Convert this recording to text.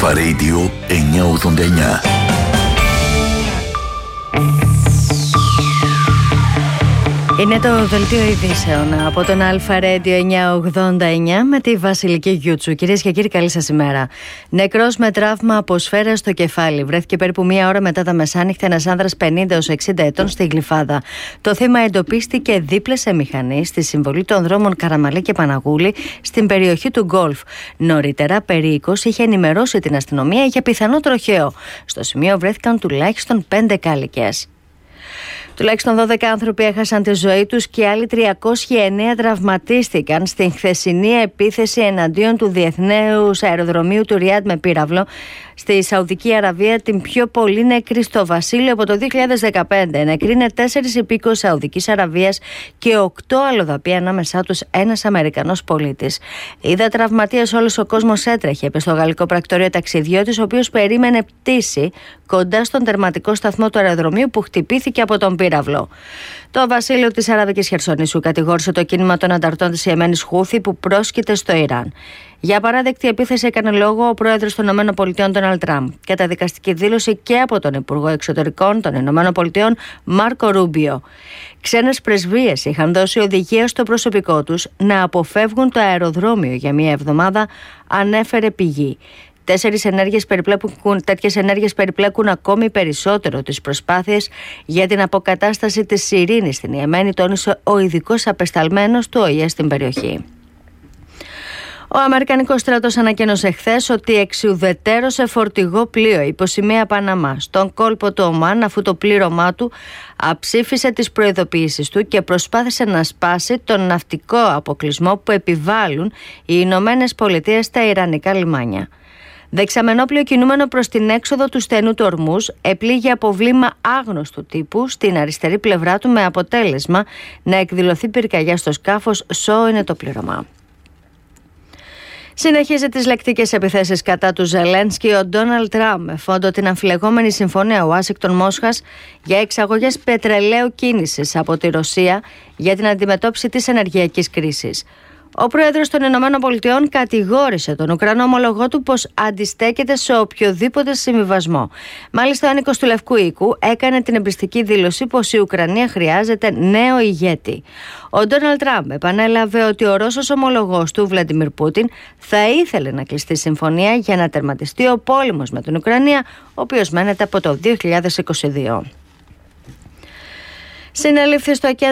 Αλφα Radio 989. Είναι το δελτίο ειδήσεων από τον Αλφα Radio 989 με τη Βασιλική Γιούτσου. Κυρίες και κύριοι, καλή σας ημέρα. Νεκρός με τραύμα από σφαίρα στο κεφάλι. Βρέθηκε περίπου μία ώρα μετά τα μεσάνυχτα ένας άνδρας 50-60 ετών στη Γλυφάδα. Το θύμα εντοπίστηκε δίπλα σε μηχανή στη συμβολή των δρόμων Καραμαλή και Παναγούλη στην περιοχή του Γκολφ. Νωρίτερα, περίοικος είχε ενημερώσει την αστυνομία για πιθανό τροχαίο. Στο σημείο βρέθηκαν τουλάχιστον 5 κάλικες. Τουλάχιστον 12 άνθρωποι έχασαν τη ζωή τους και άλλοι 309 τραυματίστηκαν στην χθεσινή επίθεση εναντίον του Διεθνούς Αεροδρομίου του Ριάντ με πύραυλο στη Σαουδική Αραβία, την πιο πολύ νεκρή στο βασίλειο από το 2015. Νεκροί είναι 4 υπήκοοι Σαουδικής Αραβίας και 8 αλλοδαποί, ανάμεσά τους ένας Αμερικανός πολίτης. Είδα τραυματίες, όλος ο κόσμος έτρεχε, είπε στο γαλλικό πρακτορείο ταξιδιώτης, ο οποίος περίμενε πτήση κοντά στον τερματικό σταθμό του αεροδρομίου που χτυπήθηκε από τον πύραυλο. Το βασίλειο της Αραβικής Χερσονήσου κατηγόρησε το κίνημα των ανταρτών της Ιεμένης Χούθη που πρόσκειται στο Ιράν. Για παράδεκτη επίθεση έκανε λόγο ο πρόεδρος των ΗΠΑ, Ντόναλντ Τραμπ. Καταδικαστική δήλωση και από τον Υπουργό Εξωτερικών των ΗΠΑ, Μάρκο Ρούμπιο. Ξένες πρεσβείες είχαν δώσει οδηγία στο προσωπικό τους να αποφεύγουν το αεροδρόμιο για μία εβδομάδα, ανέφερε πηγή. Τέτοιες ενέργειες περιπλέκουν ακόμη περισσότερο τις προσπάθειες για την αποκατάσταση της ειρήνης στην Ιεμένη, τόνισε ο ειδικός απεσταλμένος του ΟΗΕ στην περιοχή. Ο Αμερικανικός στρατός ανακοίνωσε χθες ότι εξουδετέρωσε φορτηγό πλοίο υποσημαία Παναμά στον κόλπο του Ομάν, αφού το πλήρωμά του αψήφισε τις προειδοποιήσεις του και προσπάθησε να σπάσει τον ναυτικό αποκλεισμό που επιβάλλουν οι Ηνωμένες Πολιτείες στα ιρανικά λιμάνια. Δεξαμενόπλοιο κινούμενο προς την έξοδο του στενού του Ορμούζ επλήγει από βλήμα άγνωστου τύπου στην αριστερή πλευρά του, με αποτέλεσμα να εκδηλωθεί πυρκαγιά στο σκάφος. Είναι το πλήρωμα. Συνεχίζει τις λεκτικές επιθέσεις κατά του Ζελένσκι ο Ντόναλντ Τραμπ, με φόντο την αμφιλεγόμενη συμφωνία Ουάσιγκτον-Μόσχας για εξαγωγές πετρελαίου κίνησης από τη Ρωσία για την αντιμετώπιση της ενεργειακής κρίσης. Ο πρόεδρος των ΗΠΑ κατηγόρησε τον Ουκρανό ομολογό του πως αντιστέκεται σε οποιοδήποτε συμβιβασμό. Μάλιστα, ο άνοικος του Λευκού Οίκου έκανε την εμπιστική δήλωση πως η Ουκρανία χρειάζεται νέο ηγέτη. Ο Ντόναλντ Τραμπ επανέλαβε ότι ο Ρώσος ομολογός του, Βλαντιμίρ Πούτιν, θα ήθελε να κλειστεί συμφωνία για να τερματιστεί ο πόλεμος με την Ουκρανία, ο οποίος μένεται από το 2022. Συνελήφθη στο